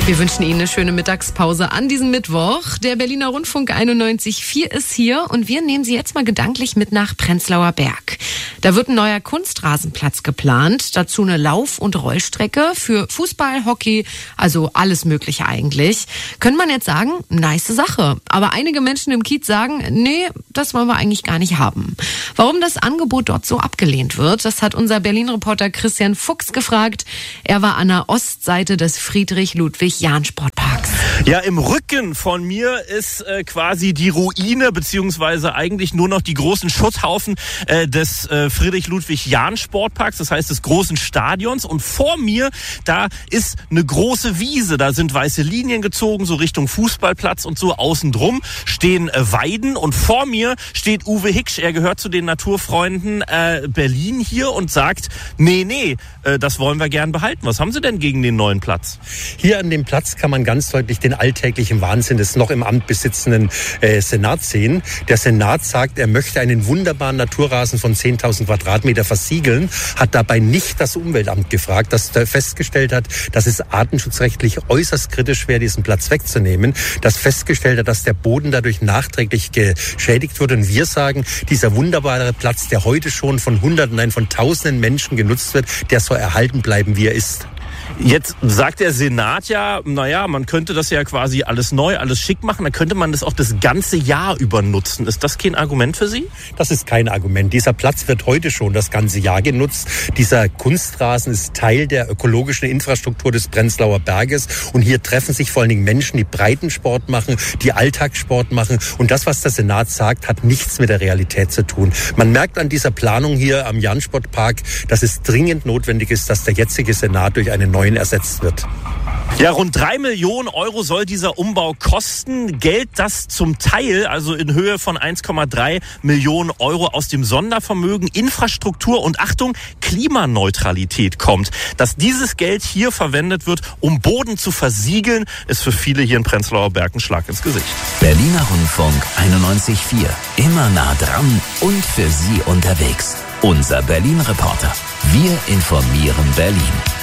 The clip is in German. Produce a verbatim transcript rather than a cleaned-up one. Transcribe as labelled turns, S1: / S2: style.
S1: Wir wünschen Ihnen eine schöne Mittagspause an diesem Mittwoch. Der Berliner Rundfunk einundneunzig Komma vier ist hier und wir nehmen Sie jetzt mal gedanklich mit nach Prenzlauer Berg. Da wird ein neuer Kunstrasenplatz geplant, dazu eine Lauf- und Rollstrecke für Fußball, Hockey, also alles Mögliche eigentlich. Könnte man jetzt sagen, nice Sache. Aber einige Menschen im Kiez sagen, nee, das wollen wir eigentlich gar nicht haben. Warum das Angebot dort so abgelehnt wird, das hat unser Berlin-Reporter Christian Fuchs gefragt. Er war an der Ostseite des Friedrich-Ludwig-Jahn-Sportparks.
S2: Ja, im Rücken von mir ist äh, quasi die Ruine, beziehungsweise eigentlich nur noch die großen Schutthaufen äh, des äh, Friedrich-Ludwig-Jahn-Sportparks, das heißt des großen Stadions. Und vor mir, da ist eine große Wiese, da sind weiße Linien gezogen, so Richtung Fußballplatz und so. Außen drum stehen äh, Weiden und vor mir steht Uwe Hicksch, er gehört zu den Naturfreunden äh, Berlin hier und sagt, nee, nee, äh, das wollen wir gern behalten. Was haben Sie denn gegen den neuen Platz?
S3: Hier an dem Platz kann man ganz deutlich den alltäglichen Wahnsinn des noch im Amt besitzenden äh, Senats sehen. Der Senat sagt, er möchte einen wunderbaren Naturrasen von zehntausend Quadratmeter versiegeln, hat dabei nicht das Umweltamt gefragt, das festgestellt hat, dass es artenschutzrechtlich äußerst kritisch wäre, diesen Platz wegzunehmen, das festgestellt hat, dass der Boden dadurch nachträglich geschädigt wird. Und wir sagen, dieser wunderbare Platz, der heute schon von Hunderten, nein, von Tausenden Menschen genutzt wird, der soll erhalten bleiben, wie er ist.
S2: Jetzt sagt der Senat ja, naja, man könnte das ja quasi alles neu, alles schick machen, dann könnte man das auch das ganze Jahr über nutzen. Ist das kein Argument für Sie?
S3: Das ist kein Argument. Dieser Platz wird heute schon das ganze Jahr genutzt. Dieser Kunstrasen ist Teil der ökologischen Infrastruktur des Prenzlauer Berges und hier treffen sich vor allen Dingen Menschen, die Breitensport machen, die Alltagssport machen und das, was der Senat sagt, hat nichts mit der Realität zu tun. Man merkt an dieser Planung hier am Jahn-Sportpark, dass es dringend notwendig ist, dass der jetzige Senat durch einen neuen ersetzt wird.
S2: Ja, rund drei Millionen Euro soll dieser Umbau kosten. Geld, das zum Teil, also in Höhe von eins Komma drei Millionen Euro aus dem Sondervermögen Infrastruktur und Achtung, Klimaneutralität kommt. Dass dieses Geld hier verwendet wird, um Boden zu versiegeln, ist für viele hier in Prenzlauer Berg ein Schlag ins Gesicht.
S4: Berliner Rundfunk einundneunzig Komma vier. Immer nah dran und für Sie unterwegs. Unser Berlin-Reporter. Wir informieren Berlin.